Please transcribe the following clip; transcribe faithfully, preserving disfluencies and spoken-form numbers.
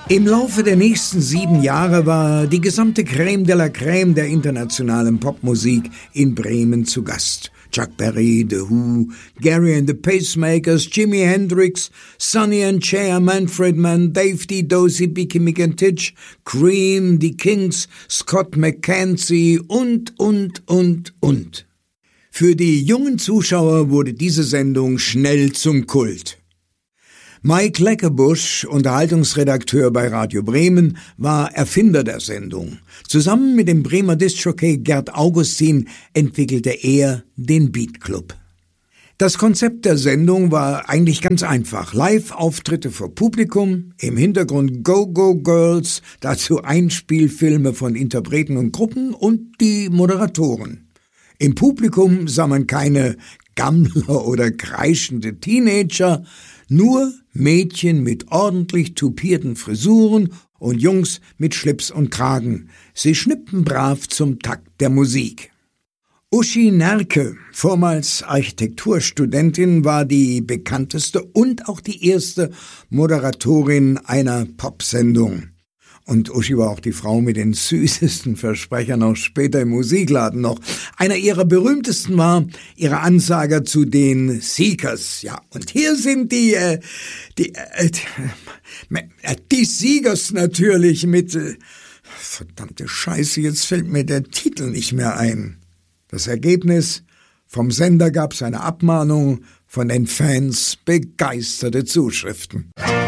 Im Laufe der nächsten sieben Jahre war die gesamte Crème de la Crème der internationalen Popmusik in Bremen zu Gast. Chuck Berry, The Who, Gary and the Pacemakers, Jimi Hendrix, Sonny and Cher, Manfred Mann, Dave D. Dozy, Beaky Mick and Titch, Cream, die Kings, Scott McKenzie und, und, und, und. Für die jungen Zuschauer wurde diese Sendung schnell zum Kult. Mike Leckebusch, Unterhaltungsredakteur bei Radio Bremen, war Erfinder der Sendung. Zusammen mit dem Bremer Diskjockey Gerd Augustin entwickelte er den Beat Club. Das Konzept der Sendung war eigentlich ganz einfach. Live-Auftritte vor Publikum, im Hintergrund Go-Go-Girls, dazu Einspielfilme von Interpreten und Gruppen und die Moderatoren. Im Publikum sah man keine Gammler oder kreischende Teenager, nur Mädchen mit ordentlich tupierten Frisuren und Jungs mit Schlips und Kragen. Sie schnippten brav zum Takt der Musik. Uschi Nerke, vormals Architekturstudentin, war die bekannteste und auch die erste Moderatorin einer Popsendung. Und Uschi war auch die Frau mit den süßesten Versprechern, auch später im Musikladen noch. Einer ihrer berühmtesten war ihre Ansager zu den Seekers. Ja, und hier sind die, äh, die, äh, die, die Seekers natürlich mit, äh, verdammte Scheiße, jetzt fällt mir der Titel nicht mehr ein. Das Ergebnis: vom Sender gab's eine Abmahnung, von den Fans begeisterte Zuschriften.